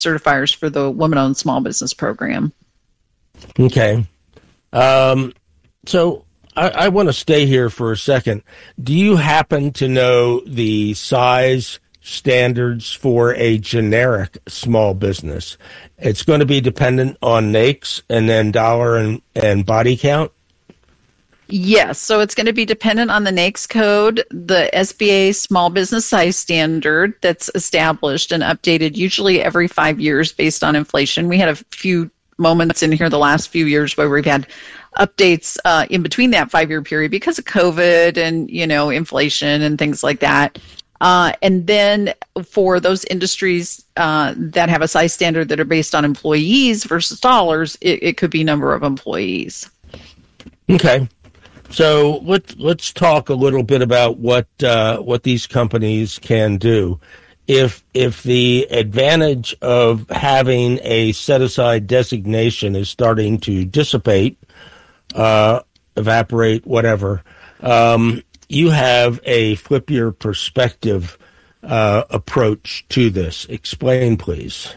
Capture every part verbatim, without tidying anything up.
certifiers for the Women-Owned Small Business Program. Okay. Um, so I, I want to stay here for a second. Do you happen to know the size standards for a generic small business? It's going to be dependent on N A I C S and then dollar and, and body count? Yes, so it's going to be dependent on the N A I C S code, the S B A small business size standard that's established and updated usually every five years based on inflation. We had a few moments in here the last few years where we've had updates uh, in between that five-year period because of COVID and, you know, inflation and things like that. Uh, and then for those industries uh, that have a size standard that are based on employees versus dollars, it, it could be number of employees. Okay. So let's let's talk a little bit about what uh, what these companies can do. If if the advantage of having a set aside designation is starting to dissipate, uh, evaporate, whatever, um, you have a flip your perspective uh, approach to this. Explain, please.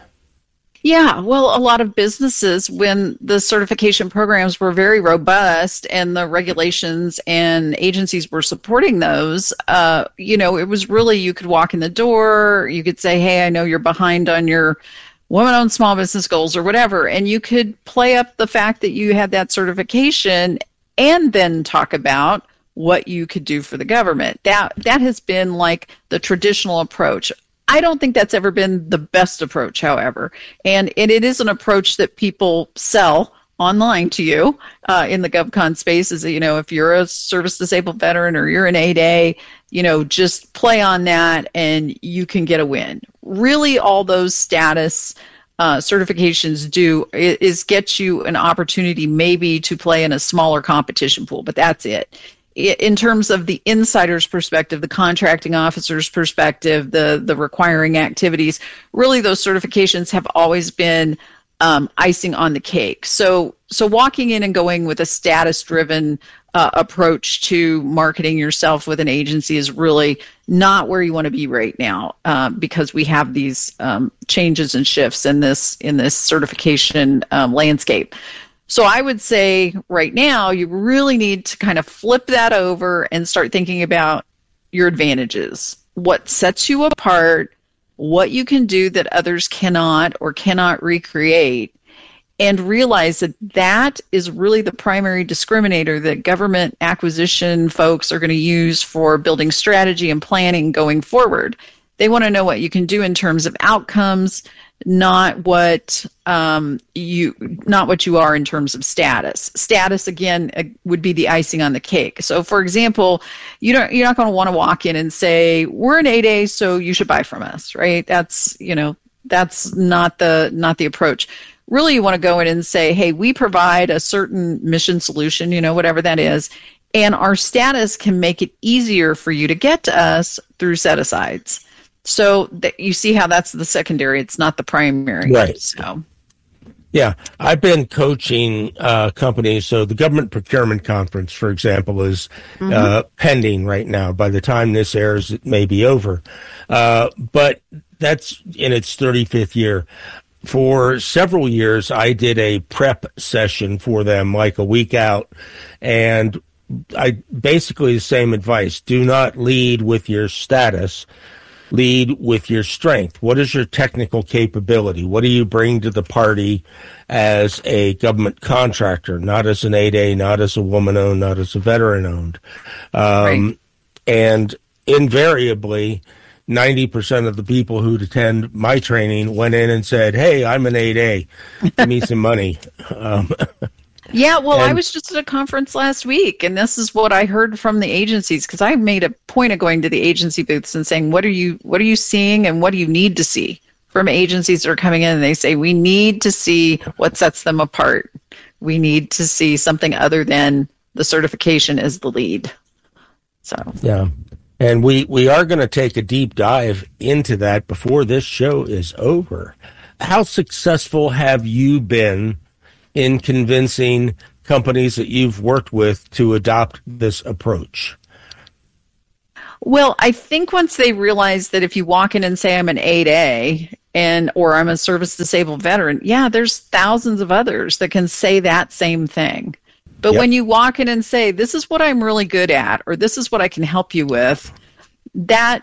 Yeah, well, a lot of businesses, when the certification programs were very robust and the regulations and agencies were supporting those, uh, you know, it was really, you could walk in the door, you could say, hey, I know you're behind on your women-owned small business goals or whatever, and you could play up the fact that you had that certification and then talk about what you could do for the government. That that has been like the traditional approach. I don't think that's ever been the best approach, however, and, and it is an approach that people sell online to you uh, in the GovCon space. Is that, you know, if you're a service disabled veteran or you're an eight A, you know, just play on that and you can get a win. Really, all those status uh, certifications do is, is get you an opportunity maybe to play in a smaller competition pool, but that's it. In terms of the insider's perspective, the contracting officer's perspective, the, the requiring activities, really those certifications have always been um, icing on the cake. So so walking in and going with a status-driven uh, approach to marketing yourself with an agency is really not where you want to be right now uh, because we have these um, changes and shifts in this in this certification um, landscape. So I would say right now you really need to kind of flip that over and start thinking about your advantages, what sets you apart, what you can do that others cannot or cannot recreate, and realize that that is really the primary discriminator that government acquisition folks are going to use for building strategy and planning going forward. They want to know what you can do in terms of outcomes, not what um, you not what you are in terms of status. Status, again, uh, would be the icing on the cake. So, for example, you don't you're not going to want to walk in and say, "We're an eight A, so you should buy from us," right? That's you know that's not the not the approach. Really, you want to go in and say, "Hey, we provide a certain mission solution, you know, whatever that is, and our status can make it easier for you to get to us through set-asides." So that you see how that's the secondary; it's not the primary. Right. So, yeah, I've been coaching uh, companies. So the government procurement conference, for example, is mm-hmm. uh, pending right now. By the time this airs, it may be over. Uh, but that's in its thirty-fifth year. For several years, I did a prep session for them, like a week out, and I basically the same advice: do not lead with your status. Lead with your strength. What is your technical capability? What do you bring to the party as a government contractor, not as an eight A, not as a woman-owned, not as a veteran-owned? Um, right. And invariably, ninety percent of the people who'd attend my training went in and said, hey, I'm an eight A. Give me some money. Um, Yeah, well, and, I was just at a conference last week, and this is what I heard from the agencies, because I made a point of going to the agency booths and saying, what are you what are you seeing and what do you need to see from agencies that are coming in? And they say, we need to see what sets them apart. We need to see something other than the certification as the lead. So yeah, and we, we are going to take a deep dive into that before this show is over. How successful have you been in convincing companies that you've worked with to adopt this approach? Well, I think once they realize that if you walk in and say I'm an eight A, and or I'm a service disabled veteran. Yeah, there's thousands of others that can say that same thing. But yep. when you walk in and say, this is what I'm really good at, or this is what I can help you with, that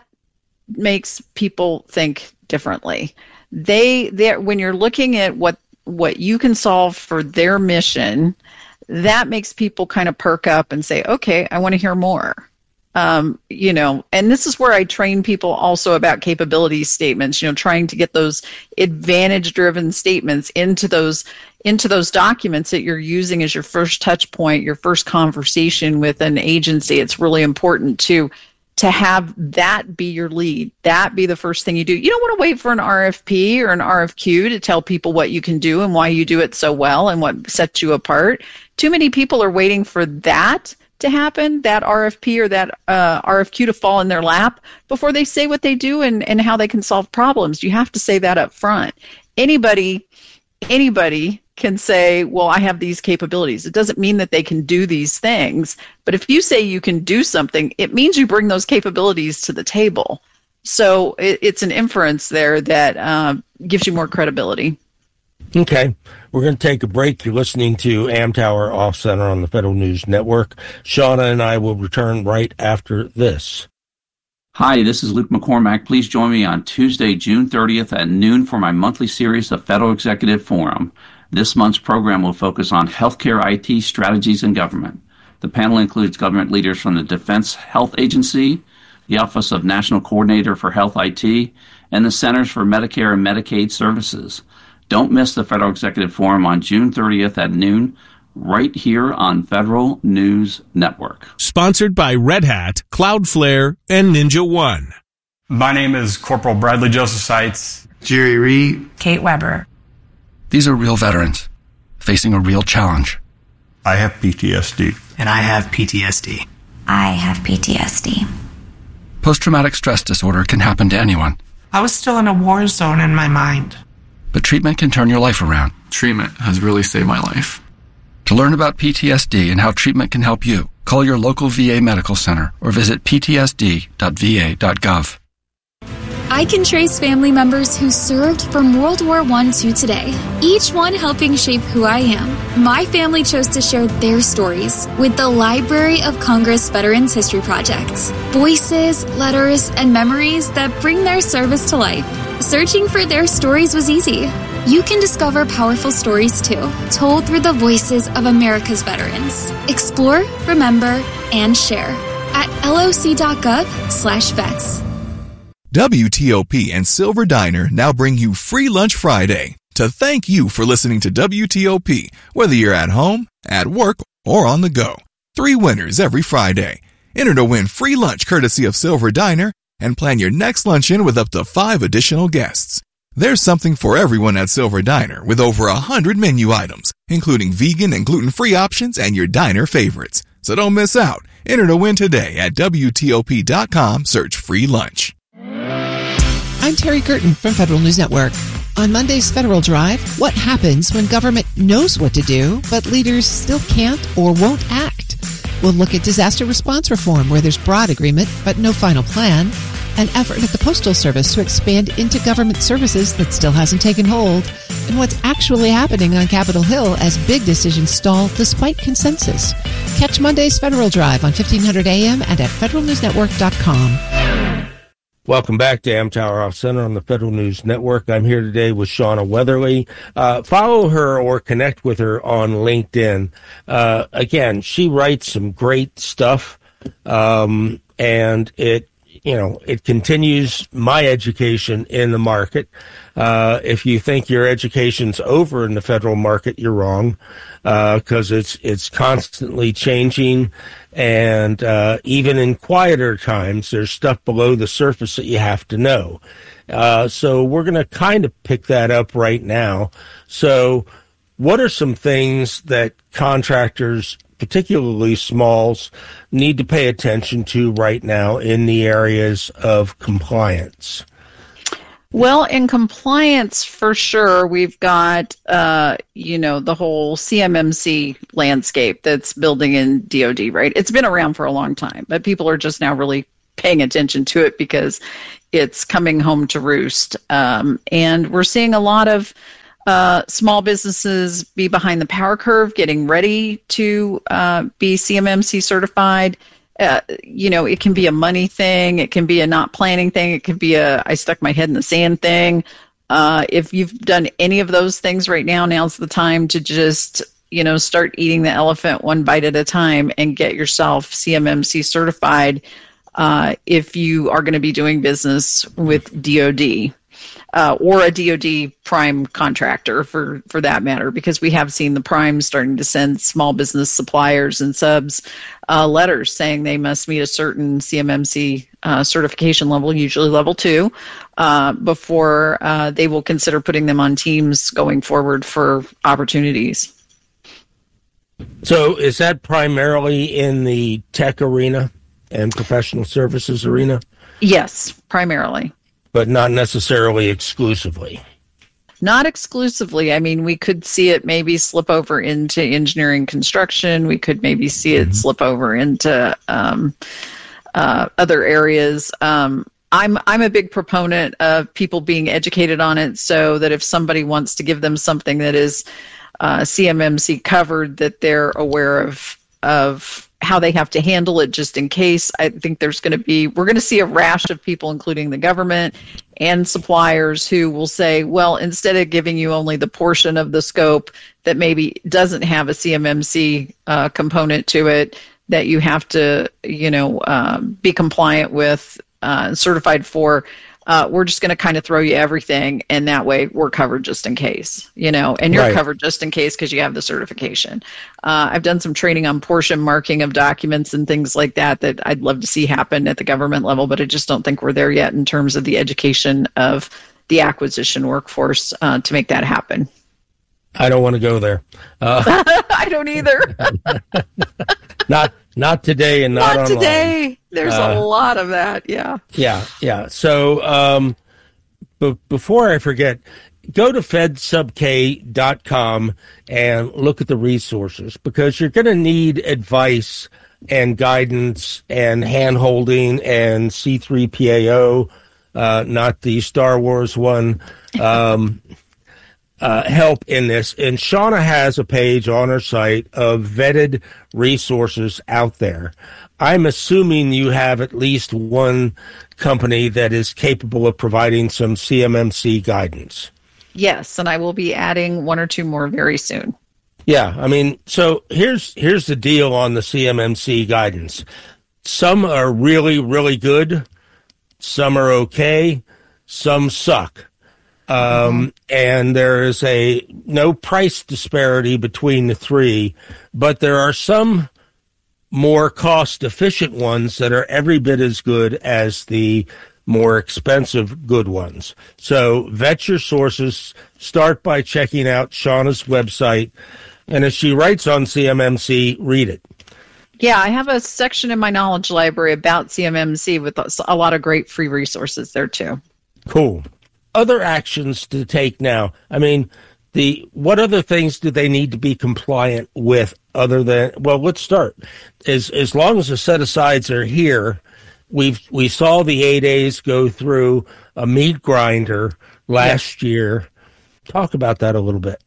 makes people think differently. They, they when you're looking at what, what you can solve for their mission, that makes people kind of perk up and say, okay, I want to hear more. Um, you know, and this is where I train people also about capability statements, you know, trying to get those advantage-driven statements into those into those documents that you're using as your first touch point, your first conversation with an agency. It's really important to to have that be your lead, that be the first thing you do. You don't want to wait for an R F P or an R F Q to tell people what you can do and why you do it so well and what sets you apart. Too many people are waiting for that to happen, that R F P or that uh, R F Q to fall in their lap before they say what they do and, and how they can solve problems. You have to say that up front. Anybody, anybody can say, well, I have these capabilities. It doesn't mean that they can do these things. But if you say you can do something, it means you bring those capabilities to the table. So it, it's an inference there that uh, gives you more credibility. Okay. We're going to take a break. You're listening to Amtower Off Center on the Federal News Network. Shauna and I will return right after this. Hi, this is Luke McCormack. Please join me on Tuesday, June thirtieth at noon for my monthly series of Federal Executive Forum. This month's program will focus on healthcare I T strategies in government. The panel includes government leaders from the Defense Health Agency, the Office of National Coordinator for Health I T, and the Centers for Medicare and Medicaid Services. Don't miss the Federal Executive Forum on June thirtieth at noon, right here on Federal News Network. Sponsored by Red Hat, Cloudflare, and Ninja One. My name is Corporal Bradley Joseph Seitz. Jerry Reed. Kate Weber. These are real veterans facing a real challenge. I have P T S D. And I have P T S D. I have P T S D. Post-traumatic stress disorder can happen to anyone. I was still in a war zone in my mind. But treatment can turn your life around. Treatment has really saved my life. To learn about P T S D and how treatment can help you, call your local V A medical center or visit p t s d dot v a dot gov. I can trace family members who served from World War One to today, each one helping shape who I am. My family chose to share their stories with the Library of Congress Veterans History Project. Voices, letters, and memories that bring their service to life. Searching for their stories was easy. You can discover powerful stories too, told through the voices of America's veterans. Explore, remember, and share at loc.gov slash vets. W T O P and Silver Diner now bring you Free Lunch Friday to thank you for listening to W T O P, whether you're at home, at work, or on the go. Three winners every Friday. Enter to win free lunch courtesy of Silver Diner and plan your next luncheon with up to five additional guests. There's something for everyone at Silver Diner with over a hundred menu items, including vegan and gluten-free options and your diner favorites. So don't miss out. Enter to win today at W T O P dot com. Search free lunch. I'm Terry Curtin from Federal News Network. On Monday's Federal Drive, what happens when government knows what to do, but leaders still can't or won't act? We'll look at disaster response reform, where there's broad agreement but no final plan, an effort at the Postal Service to expand into government services that still hasn't taken hold, and what's actually happening on Capitol Hill as big decisions stall despite consensus. Catch Monday's Federal Drive on fifteen hundred A M and at federal news network dot com. Welcome back to Amtower Off Center on the Federal News Network. I'm here today with Shauna Weatherly. Uh, follow her or connect with her on LinkedIn. Uh, again, she writes some great stuff, um, and it, you know, it continues my education in the market. Uh, if you think your education's over in the federal market, you're wrong, because uh, it's it's constantly changing. And uh, even in quieter times, there's stuff below the surface that you have to know. Uh, so we're going to kind of pick that up right now. So what are some things that contractors, particularly smalls, need to pay attention to right now in the areas of compliance? Well, in compliance, for sure, we've got, uh, you know, the whole C M M C landscape that's building in D O D, right? It's been around for a long time, but people are just now really paying attention to it because it's coming home to roost. Um, and we're seeing a lot of uh, small businesses be behind the power curve, getting ready to uh, be C M M C certified. Uh, you know, it can be a money thing. It can be a not planning thing. It could be a I stuck my head in the sand thing. Uh, if you've done any of those things right now, now's the time to just, you know, start eating the elephant one bite at a time and get yourself C M M C certified uh, if you are going to be doing business with D O D. Uh, or a D O D prime contractor for, for that matter, because we have seen the primes starting to send small business suppliers and subs uh, letters saying they must meet a certain C M M C uh, certification level, usually level two, uh, before uh, they will consider putting them on teams going forward for opportunities. So is that primarily in the tech arena and professional services arena? Yes, primarily. But not necessarily exclusively. Not exclusively. I mean, we could see it maybe slip over into engineering construction. We could maybe see it mm-hmm. slip over into um, uh, other areas. Um, I'm I'm a big proponent of people being educated on it, so that if somebody wants to give them something that is uh, C M M C covered, that they're aware of of how they have to handle it just in case. I think there's going to be, we're going to see a rash of people, including the government and suppliers, who will say, well, instead of giving you only the portion of the scope that maybe doesn't have a C M M C uh, component to it, that you have to, you know, uh, be compliant with uh, and certified for, uh, we're just going to kind of throw you everything, and that way we're covered just in case, you know, and you're right. covered just in case because you have the certification. Uh, I've done some training on portion marking of documents and things like that that I'd love to see happen at the government level, but I just don't think we're there yet in terms of the education of the acquisition workforce uh, to make that happen. I don't want to go there. Uh, I don't either. not not today and not, not online. today. There's uh, a lot of that. Yeah. Yeah. Yeah. So, um, but before I forget, go to fed sub k dot com and look at the resources, because you're going to need advice and guidance and hand-holding and C three P A O, uh, not the Star Wars one, um, uh, help in this. And Shauna has a page on her site of vetted resources out there. I'm assuming you have at least one company that is capable of providing some C M M C guidance. Yes, and I will be adding one or two more very soon. Yeah, I mean, so here's here's the deal on the C M M C guidance. Some are really, really good. Some are okay. Some suck. Um, mm-hmm. And there is a no price disparity between the three, but there are some more cost-efficient ones that are every bit as good as the more expensive good ones. So vet your sources. Start by checking out Shauna's website. And as she writes on C M M C, read it. Yeah, I have a section in my knowledge library about C M M C with a lot of great free resources there too. Cool. Other actions to take now. I mean, the what other things do they need to be compliant with other than, well, let's start. As as long as the set-asides are here, we've we saw the eight A's go through a meat grinder last yeah. year. Talk about that a little bit.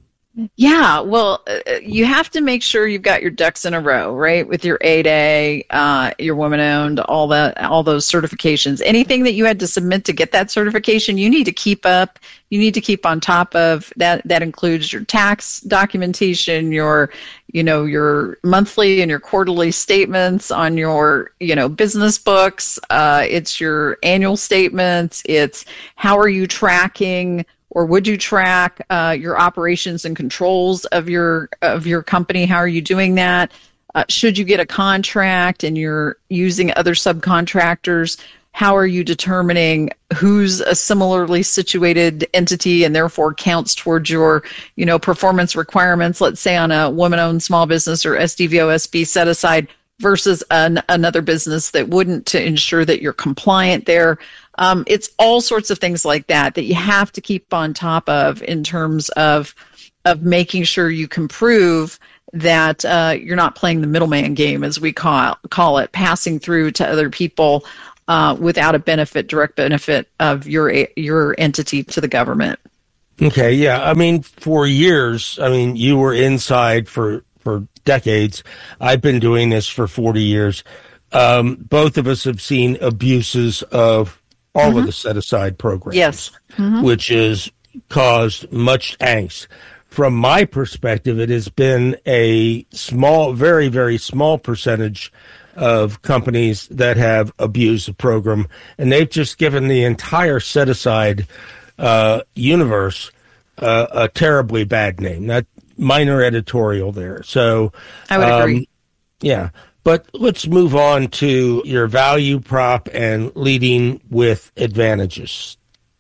Yeah, well, uh, you have to make sure you've got your ducks in a row, right? With your eight A, uh, your woman-owned, all that, all those certifications. Anything that you had to submit to get that certification, you need to keep up. You need to keep on top of that. That includes your tax documentation, your, you know, your monthly and your quarterly statements on your, you know, business books. Uh, it's your annual statements. It's how are you tracking, or would you track uh, your operations and controls of your of your company? How are you doing that? Uh, should you get a contract and you're using other subcontractors, how are you determining who's a similarly situated entity and therefore counts towards your, you know, performance requirements? Let's say on a woman-owned small business or S D V O S B set aside versus an, another business that wouldn't, to ensure that you're compliant there. Um, it's all sorts of things like that that you have to keep on top of in terms of of making sure you can prove that uh, you're not playing the middleman game, as we call call it, passing through to other people uh, without a benefit, direct benefit of your your entity to the government. Okay, yeah. I mean, for years, I mean, you were inside for, for decades. I've been doing this for forty years. Um, both of us have seen abuses of all mm-hmm. of the set-aside programs. Yes. Mm-hmm. Which has caused much angst. From my perspective, it has been a small, very, very small percentage of companies that have abused the program, and they've just given the entire set-aside uh, universe uh, a terribly bad name. That minor editorial there. So I would um, agree. Yeah. But let's move on to your value prop and leading with advantages.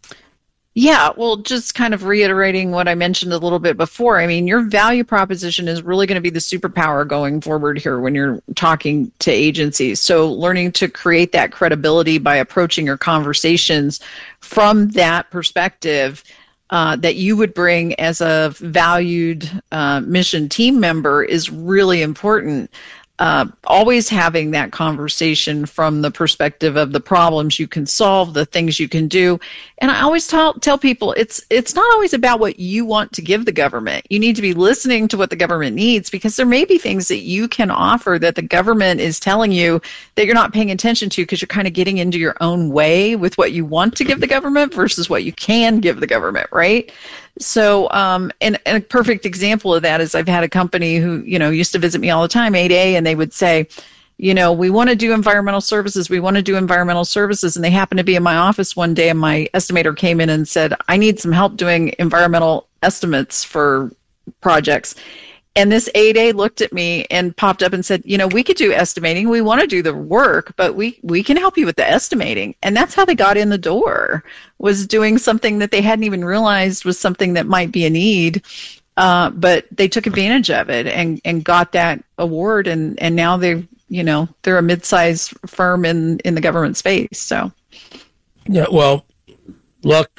Yeah, well, just kind of reiterating what I mentioned a little bit before. I mean, your value proposition is really going to be the superpower going forward here when you're talking to agencies. So learning to create that credibility by approaching your conversations from that perspective uh, that you would bring as a valued uh, mission team member is really important. Uh, always having that conversation from the perspective of the problems you can solve, the things you can do. And I always tell tell people it's it's not always about what you want to give the government. You need to be listening to what the government needs, because there may be things that you can offer that the government is telling you that you're not paying attention to because you're kind of getting into your own way with what you want to give the government versus what you can give the government, right? So, um, and, and a perfect example of that is I've had a company who, you know, used to visit me all the time, eight A, and they would say, you know, we want to do environmental services. We want to do environmental services. And they happened to be in my office one day, and my estimator came in and said, I need some help doing environmental estimates for projects. And this eight A looked at me and popped up and said, you know, we could do estimating. We want to do the work, but we, we can help you with the estimating. And that's how they got in the door, was doing something that they hadn't even realized was something that might be a need. Uh, but they took advantage of it and, and got that award. And, and now they're, you know, they're a mid-sized firm in, in the government space. So, yeah, well, luck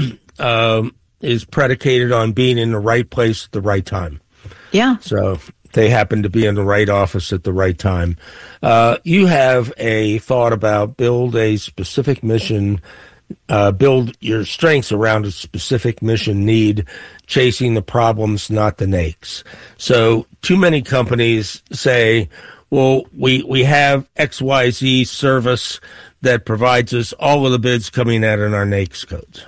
um, is predicated on being in the right place at the right time. Yeah. So they happen to be in the right office at the right time. Uh, you have a thought about build a specific mission, uh, build your strengths around a specific mission need, chasing the problems, not the nakes. So too many companies say, well, we, we have X Y Z service that provides us all of the bids coming out in our NAICS codes.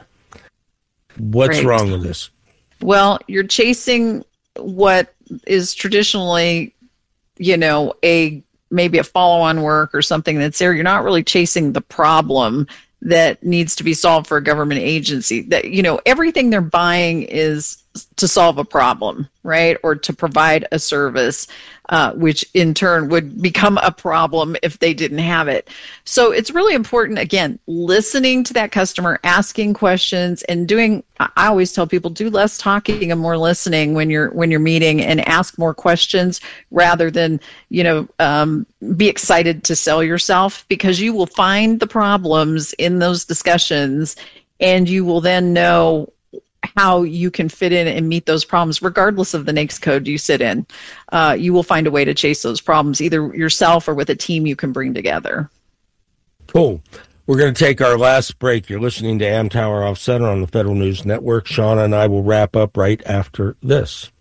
What's right. wrong with this? Well, you're chasing what is traditionally, you know, a maybe a follow-on work or something that's there. You're not really chasing the problem that needs to be solved for a government agency. That, you know, everything they're buying is to solve a problem, right? Or to provide a service, uh, which in turn would become a problem if they didn't have it. So it's really important, again, listening to that customer, asking questions, and doing, I always tell people, do less talking and more listening when you're when you're meeting, and ask more questions rather than, you know, um, be excited to sell yourself, because you will find the problems in those discussions, and you will then know how you can fit in and meet those problems, regardless of the NAICS code you sit in. Uh, you will find a way to chase those problems, either yourself or with a team you can bring together. Cool. We're going to take our last break. You're listening to Amtower Off Center on the Federal News Network. Shauna and I will wrap up right after this.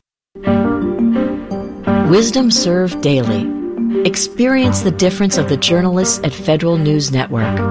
Wisdom served daily. Experience the difference of the journalists at Federal News Network.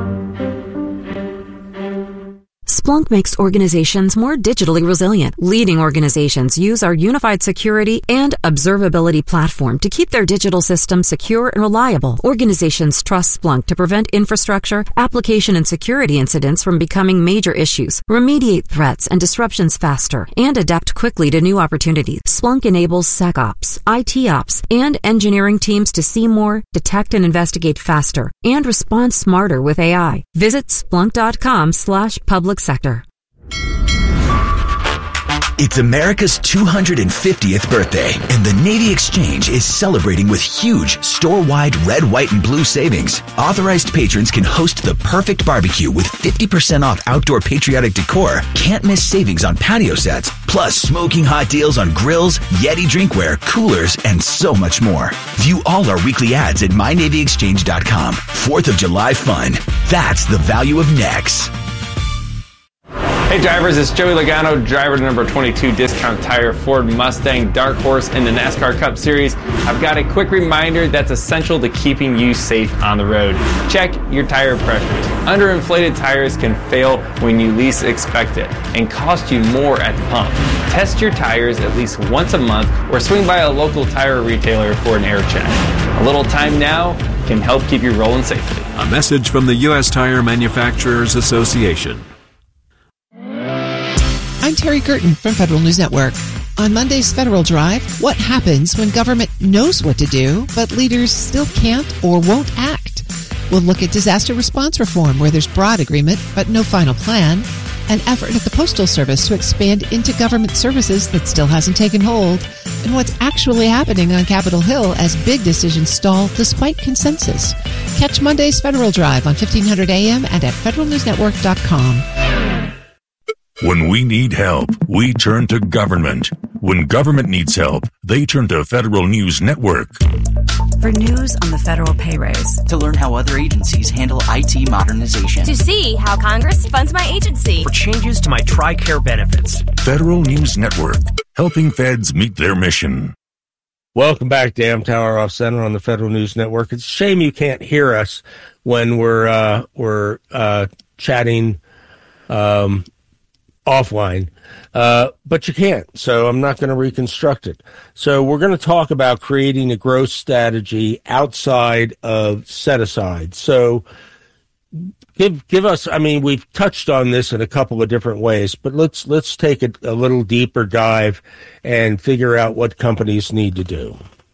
Splunk makes organizations more digitally resilient. Leading organizations use our unified security and observability platform to keep their digital systems secure and reliable. Organizations trust Splunk to prevent infrastructure, application, and security incidents from becoming major issues, remediate threats and disruptions faster, and adapt quickly to new opportunities. Splunk enables SecOps, I T Ops, and engineering teams to see more, detect and investigate faster, and respond smarter with A I. Visit splunk dot com slash public sector. It's America's two hundred fiftieth birthday, and the Navy Exchange is celebrating with huge store-wide red, white, and blue savings. Authorized patrons can host the perfect barbecue with fifty percent off outdoor patriotic decor, can't miss savings on patio sets, plus smoking hot deals on grills, Yeti drinkware, coolers, and so much more. View all our weekly ads at my navy exchange dot com. fourth of July fun. That's the value of N E X. Hey drivers, it's Joey Logano, driver number twenty-two Discount Tire Ford Mustang Dark Horse in the NASCAR Cup Series. I've got a quick reminder that's essential to keeping you safe on the road. Check your tire pressures. Underinflated tires can fail when you least expect it and cost you more at the pump. Test your tires at least once a month or swing by a local tire retailer for an air check. A little time now can help keep you rolling safely. A message from the U S Tire Manufacturers Association. I'm Terry Curtin from Federal News Network. On Monday's Federal Drive, what happens when government knows what to do, but leaders still can't or won't act? We'll look at disaster response reform, where there's broad agreement but no final plan, an effort at the Postal Service to expand into government services that still hasn't taken hold, and what's actually happening on Capitol Hill as big decisions stall despite consensus. Catch Monday's Federal Drive on fifteen hundred A M and at federal news network dot com. When we need help, we turn to government. When government needs help, they turn to Federal News Network. For news on the federal pay raise. To learn how other agencies handle I T modernization. To see how Congress funds my agency. For changes to my TRICARE benefits. Federal News Network, helping feds meet their mission. Welcome back to Amtower Off Center on the Federal News Network. It's a shame you can't hear us when we're uh, we're uh, chatting um, offline, uh, but you can't. So I'm not going to reconstruct it. So we're going to talk about creating a growth strategy outside of set aside. So give give us. I mean, we've touched on this in a couple of different ways, but let's let's take a, a little deeper dive and figure out what companies need to do.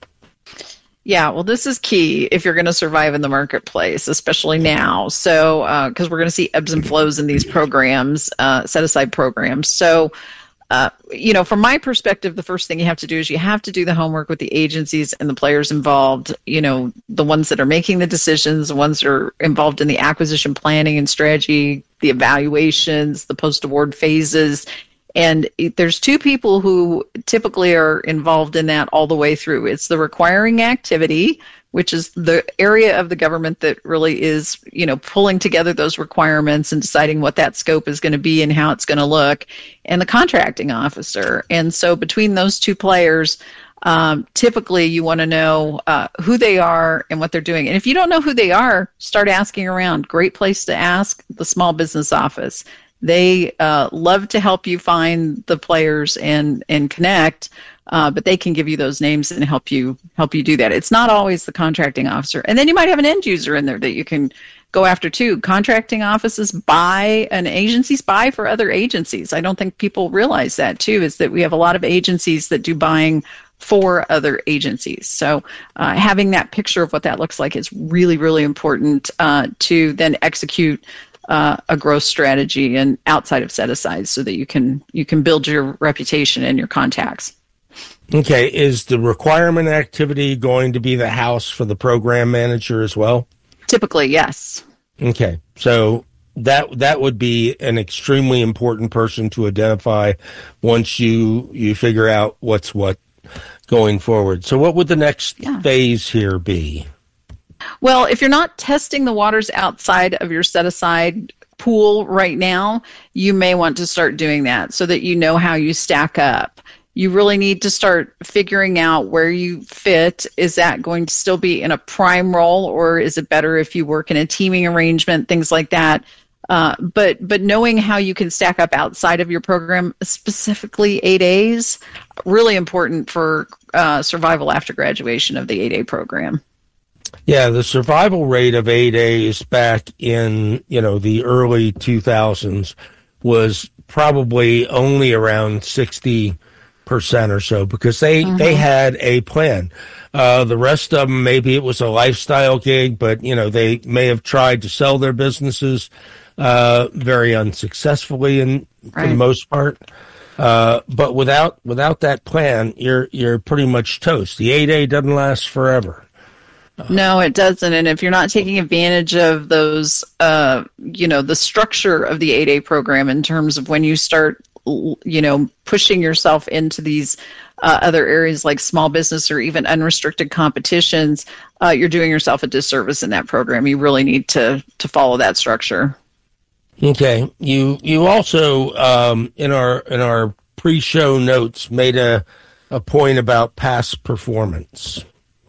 Yeah, well, this is key if you're going to survive in the marketplace, especially now. So, because uh, we're going to see ebbs and flows in these programs, uh, set-aside programs. So, uh, you know, from my perspective, the first thing you have to do is you have to do the homework with the agencies and the players involved, you know, the ones that are making the decisions, the ones that are involved in the acquisition planning and strategy, the evaluations, the post-award phases. And there's two people who typically are involved in that all the way through. It's the requiring activity, which is the area of the government that really is, you know, pulling together those requirements and deciding what that scope is going to be and how it's going to look, and the contracting officer. And so between those two players, um, typically you want to know uh, who they are and what they're doing. And if you don't know who they are, start asking around. Great place to ask, the Small Business Office. They uh, love to help you find the players and and connect, uh, but they can give you those names and help you help you do that. It's not always the contracting officer, and then you might have an end user in there that you can go after too. Contracting offices buy, and agencies buy for other agencies. I don't think people realize that too. Is that we have a lot of agencies that do buying for other agencies. So uh, having that picture of what that looks like is really really important uh, to then execute Uh, a growth strategy and outside of set aside, so that you can you can build your reputation and your contacts. Okay, is the requirement activity going to be the house for the program manager as well? Typically, yes. Okay, so that that would be an extremely important person to identify once you you figure out what's what going forward. So what would the next yeah. phase here be? Well, if you're not testing the waters outside of your set-aside pool right now, you may want to start doing that so that you know how you stack up. You really need to start figuring out where you fit. Is that going to still be in a prime role, or is it better if you work in a teaming arrangement, things like that? Uh, but but knowing how you can stack up outside of your program, specifically eight A's, really important for uh, survival after graduation of the eight A program. Yeah, the survival rate of eight A's back in, you know, the early two thousands was probably only around sixty percent or so, because they, mm-hmm. they had a plan. Uh, the rest of them, maybe it was a lifestyle gig, but, you know, they may have tried to sell their businesses uh, very unsuccessfully in, right. for the most part. Uh, but without without that plan, you're you're pretty much toast. The eight A doesn't last forever. No, it doesn't. And if you're not taking advantage of those, uh, you know, the structure of the eight A program in terms of when you start, you know, pushing yourself into these uh, other areas like small business or even unrestricted competitions, uh, you're doing yourself a disservice in that program. You really need to to follow that structure. Okay. You you also um, in our in our pre-show notes made a a point about past performance.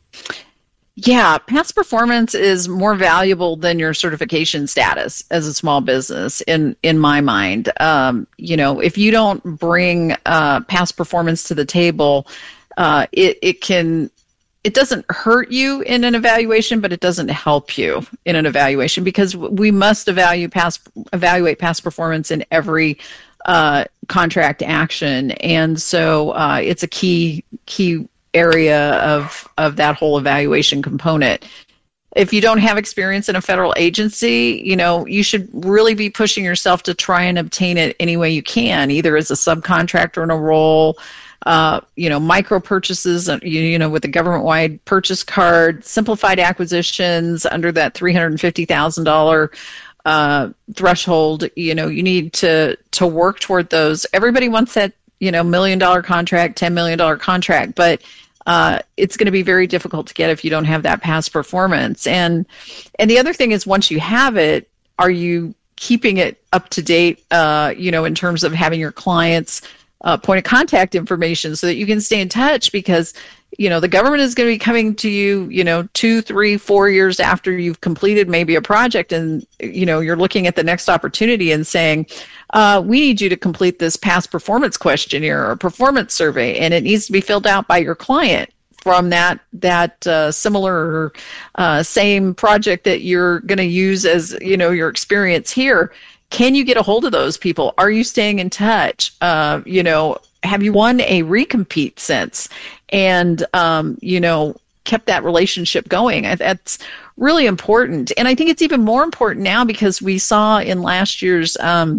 Yeah, past performance is more valuable than your certification status as a small business, in in my mind. Um, you know, if you don't bring uh, past performance to the table, uh, it it can it doesn't hurt you in an evaluation, but it doesn't help you in an evaluation, because we must evaluate past evaluate past performance in every uh, contract action, and so uh, it's a key key. area of of that whole evaluation component. If you don't have experience in a federal agency, you know, you should really be pushing yourself to try and obtain it any way you can, either as a subcontractor in a role, uh, you know, micro purchases, you, you know, with a government-wide purchase card, simplified acquisitions under that three hundred fifty thousand dollars uh, threshold. You know, you need to to work toward those. Everybody wants that, you know, million dollar contract, ten million dollars contract, but Uh, it's going to be very difficult to get if you don't have that past performance. And and the other thing is, once you have it, are you keeping it up to date, uh, you know, in terms of having your clients' uh, point of contact information so that you can stay in touch? Because, you know, the government is going to be coming to you, you know, two, three, four years after you've completed maybe a project, and, you know, you're looking at the next opportunity and saying, uh, we need you to complete this past performance questionnaire or performance survey, and it needs to be filled out by your client from that that uh, similar uh, same project that you're going to use as, you know, your experience here. Can you get a hold of those people? Are you staying in touch? Uh, you know, have you won a recompete since? And, um, you know, kept that relationship going? That's really important. And I think it's even more important now because we saw in last year's um,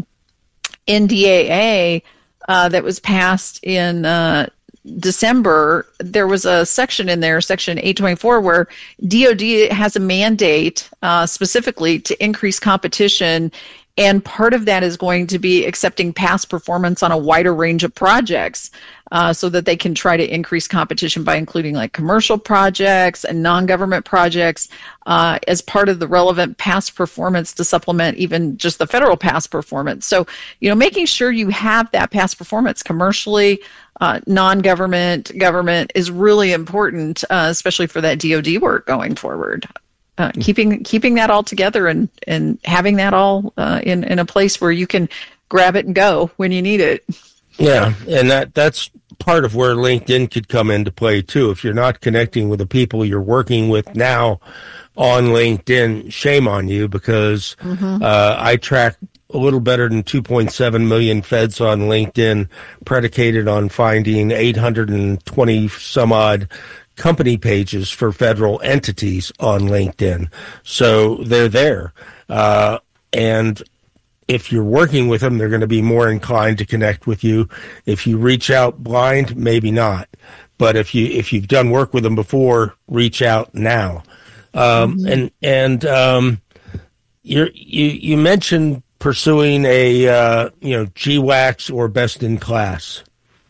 N D A A uh, that was passed in uh, December, there was a section in there, Section eight twenty-four, where D O D has a mandate uh, specifically to increase competition. And part of that is going to be accepting past performance on a wider range of projects uh, so that they can try to increase competition by including like commercial projects and non-government projects uh, as part of the relevant past performance to supplement even just the federal past performance. So, you know, making sure you have that past performance commercially, uh, non-government, government is really important, uh, especially for that D O D work going forward. Uh, keeping keeping that all together and, and having that all uh, in, in a place where you can grab it and go when you need it. Yeah, and that that's part of where LinkedIn could come into play, too. If you're not connecting with the people you're working with now on LinkedIn, shame on you, because mm-hmm. uh, I track a little better than two point seven million feds on LinkedIn, predicated on finding eight hundred twenty some odd company pages for federal entities on LinkedIn. So they're there. Uh, and if you're working with them, they're going to be more inclined to connect with you. If you reach out blind, maybe not. But if you, if you've done work with them before, reach out now. Um, mm-hmm. and, and, um, you're, you, you mentioned pursuing a, uh, you know, G WACS or best in class.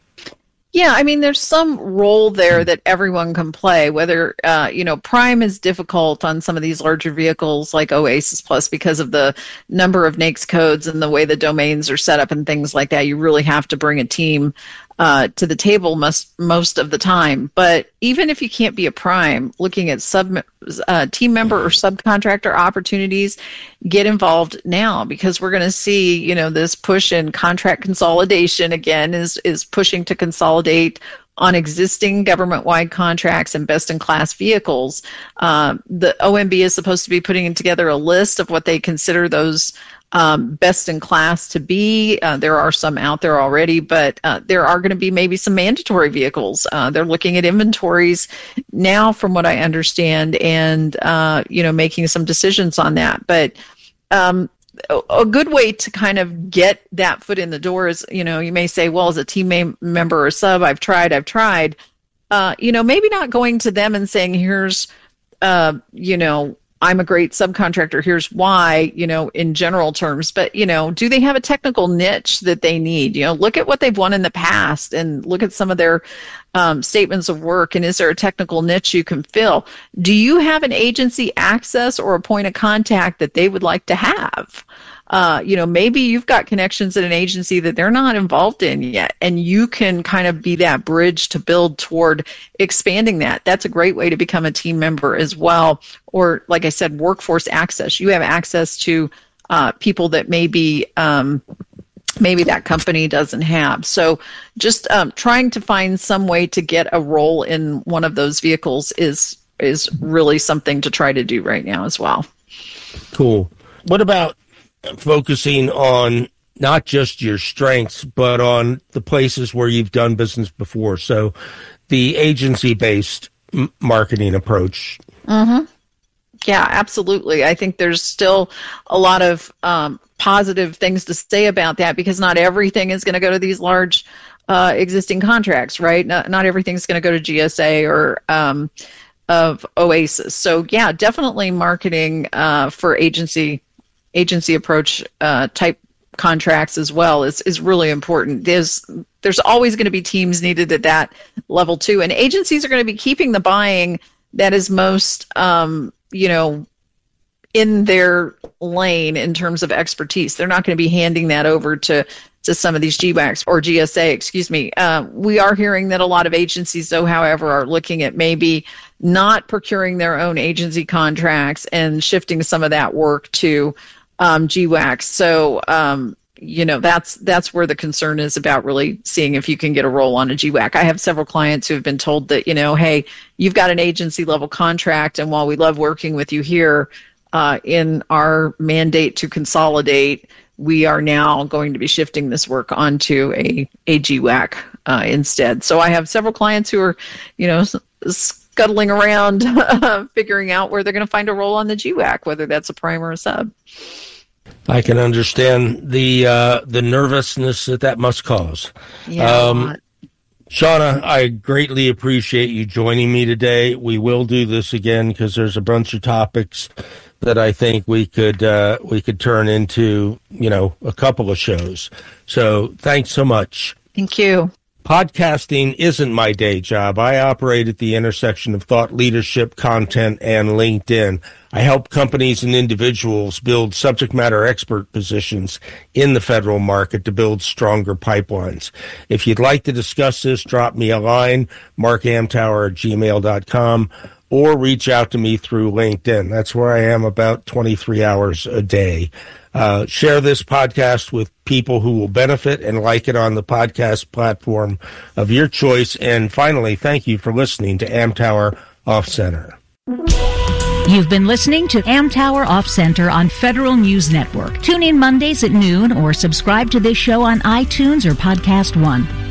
Yeah, I mean, there's some role there that everyone can play, whether, uh, you know, Prime is difficult on some of these larger vehicles like Oasis Plus because of the number of NAICS codes and the way the domains are set up and things like that. You really have to bring a team uh, to the table most, most of the time. But even if you can't be a Prime, looking at sub uh, team member or subcontractor opportunities, get involved now, because we're going to see, you know, this push in contract consolidation again is is pushing to consolidate on existing government-wide contracts and best-in-class vehicles. Uh, the O M B is supposed to be putting together a list of what they consider those um, best-in-class to be. Uh, there are some out there already, but uh, there are going to be maybe some mandatory vehicles. Uh, they're looking at inventories now, from what I understand, and uh, you know, making some decisions on that. But um, a, a good way to kind of get that foot in the door is, you know, you may say, well, as a team mem- member or sub, I've tried, I've tried. Uh, you know, maybe not going to them and saying, here's, uh, you know, I'm a great subcontractor, here's why, you know, in general terms, but, you know, do they have a technical niche that they need? You know, look at what they've won in the past and look at some of their um, statements of work, and is there a technical niche you can fill? Do you have an agency access or a point of contact that they would like to have? Uh, you know, maybe you've got connections at an agency that they're not involved in yet, and you can kind of be that bridge to build toward expanding that. That's a great way to become a team member as well. Or, like I said, workforce access. You have access to uh, people that maybe um, maybe that company doesn't have. So just um, trying to find some way to get a role in one of those vehicles is is really something to try to do right now as well. Cool. What about focusing on not just your strengths, but on the places where you've done business before? So the agency-based m- marketing approach. Mm-hmm. Yeah, absolutely. I think there's still a lot of um, positive things to say about that, because not everything is going to go to these large uh, existing contracts, right? Not, not everything's going to go to G S A or um, of Oasis. So yeah, definitely marketing uh, for agency agency approach uh, type contracts as well is, is really important. There's there's always going to be teams needed at that level too, and agencies are going to be keeping the buying that is most um, you know in their lane in terms of expertise. They're not going to be handing that over to to some of these G WACs or G S A, excuse me. Uh, we are hearing that a lot of agencies, though, however, are looking at maybe not procuring their own agency contracts and shifting some of that work to um, G WACs. So, um, you know, that's that's where the concern is about really seeing if you can get a role on a G WAC. I have several clients who have been told that, you know, hey, you've got an agency level contract, and while we love working with you here, uh, in our mandate to consolidate, we are now going to be shifting this work onto a, a G WAC uh, instead. So I have several clients who are, you know, scuttling around, figuring out where they're going to find a role on the G WAC, whether that's a prime or a sub. I can understand the uh, the nervousness that that must cause. Yeah. Um, Shauna, I greatly appreciate you joining me today. We will do this again because there's a bunch of topics that I think we could uh, we could turn into, you know, a couple of shows. So thanks so much. Thank you. Podcasting isn't my day job. I operate at the intersection of thought leadership, content, and LinkedIn. I help companies and individuals build subject matter expert positions in the federal market to build stronger pipelines. If you'd like to discuss this, drop me a line, mark amtower at gmail dot com, or reach out to me through LinkedIn. That's where I am about twenty-three hours a day. Uh, share this podcast with people who will benefit and like it on the podcast platform of your choice. And finally, thank you for listening to Amtower Off Center. You've been listening to Amtower Off Center on Federal News Network. Tune in Mondays at noon or subscribe to this show on iTunes or Podcast One.